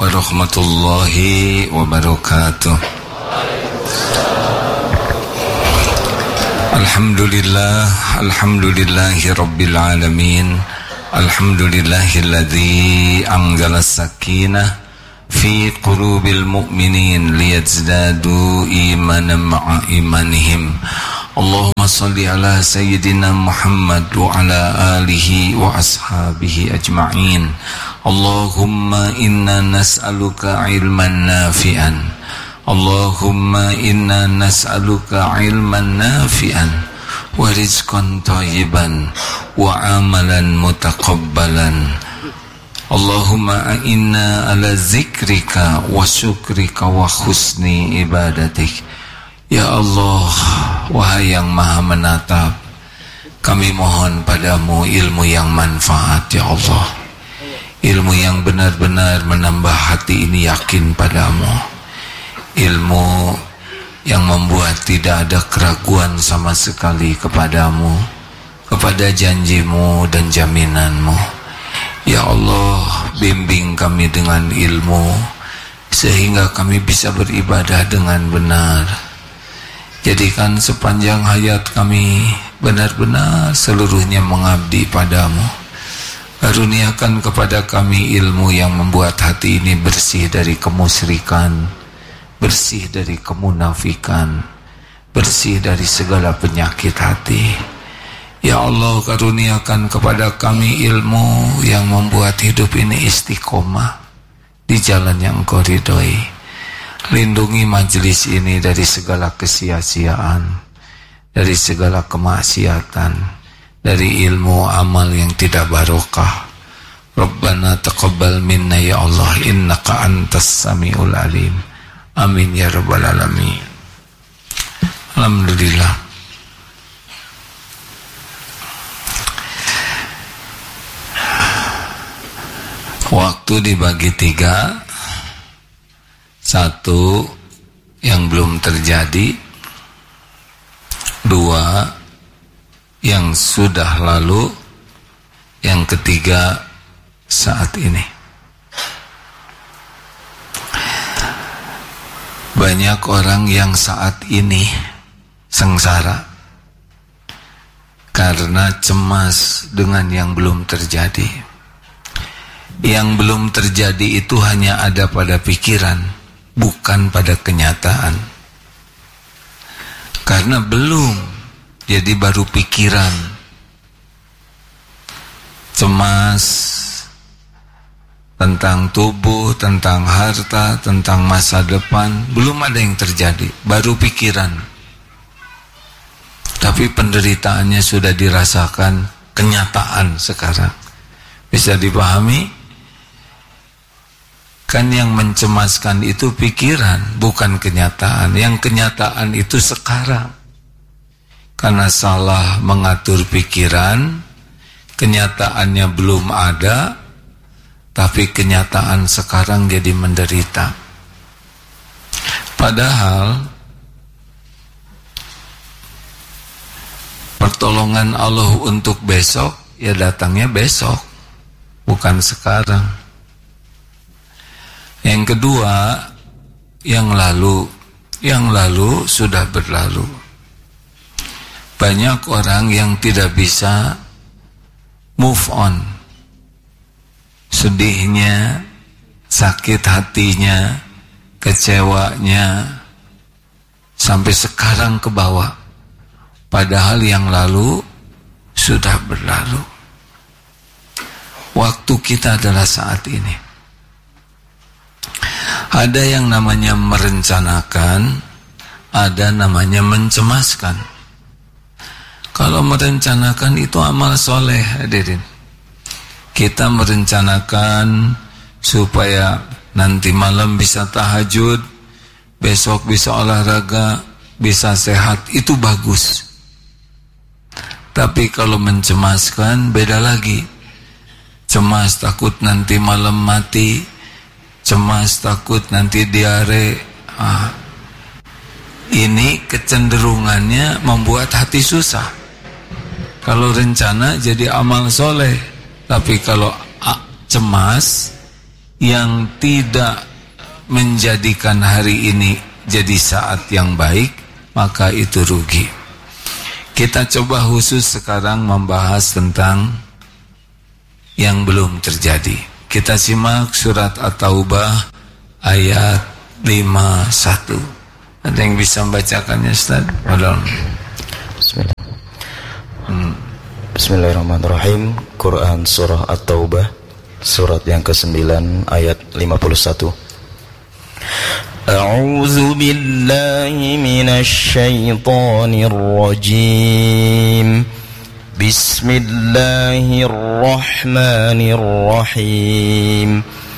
warahmatullahi wabarakatuh. Alhamdulillahi rabbil alamin. Alhamdulillahilladzi anzala sakinah fi qulubil mu'minin liyazdadu imanan ma'a imanihim. Allahumma salli ala sayyidina Muhammad wa ala alihi wa ashabihi ajma'in. Allahumma inna nas'aluka ilman nafi'an. Allahumma inna nas'aluka ilman nafi'an wa rizqan thayyiban wa amalan mutaqabbalan. Allahumma inna ala zikrika wa syukrika wa husni ibadatik. Ya Allah, wahai yang maha menatap, kami mohon padamu ilmu yang manfaat, ya Allah. Ilmu yang benar-benar menambah hati ini yakin padamu. Ilmu yang membuat tidak ada keraguan sama sekali kepadamu, kepada janjimu dan jaminanmu. Ya Allah, bimbing kami dengan ilmu, sehingga kami bisa beribadah dengan benar. Jadikan sepanjang hayat kami benar-benar seluruhnya mengabdi padamu. Karuniakan kepada kami ilmu yang membuat hati ini bersih dari kemusyrikan, bersih dari kemunafikan, bersih dari segala penyakit hati. Ya Allah, karuniakan kepada kami ilmu yang membuat hidup ini istiqomah di jalan yang Engkau ridhoi. Lindungi majelis ini dari segala kesia-siaan, dari segala kemaksiatan, dari ilmu amal yang tidak barokah. Rabbana taqabbal minna ya Allah, innaka antas samiul alim. Amin ya rabbal alamin. Alhamdulillah. Waktu dibagi 3. 1 yang belum terjadi, 2 yang sudah lalu, yang ketiga saat ini. Banyak orang yang saat ini sengsara karena cemas dengan yang belum terjadi. Yang belum terjadi itu hanya ada pada pikiran, bukan pada kenyataan. Karena belum, jadi baru pikiran. Cemas tentang tubuh, tentang harta, tentang masa depan, belum ada yang terjadi, baru pikiran. Tapi penderitaannya sudah dirasakan kenyataan sekarang. Bisa dipahami? Kan yang mencemaskan itu pikiran, bukan kenyataan. Yang kenyataan itu sekarang. Karena salah mengatur pikiran, kenyataannya belum ada, tapi kenyataan sekarang jadi menderita. Padahal pertolongan Allah untuk besok, ya datangnya besok, bukan sekarang. Yang kedua, yang lalu sudah berlalu. Banyak orang yang tidak bisa move on. Sedihnya, sakit hatinya, kecewanya, sampai sekarang ke bawah. Padahal yang lalu sudah berlalu. Waktu kita adalah saat ini. Ada yang namanya merencanakan, ada namanya mencemaskan. Kalau merencanakan itu amal soleh, hadirin. Kita merencanakan supaya nanti malam bisa tahajud, besok bisa olahraga, bisa sehat, itu bagus. Tapi kalau mencemaskan beda lagi. Cemas takut nanti malam mati, cemas takut nanti diare. Ini kecenderungannya membuat hati susah. Kalau rencana jadi amal soleh, tapi kalau cemas yang tidak menjadikan hari ini jadi saat yang baik, maka itu rugi. Kita coba khusus sekarang membahas tentang yang belum terjadi. Kita simak surat At-Taubah ayat 51. Ada yang bisa membacakannya, Ustaz? Bismillah. Bismillahirrahmanirrahim. Quran surah At-Taubah surat yang ke-9 ayat 51. A'udzu billahi minasy syaithanir rajim. Bismillahirrahmanirrahim.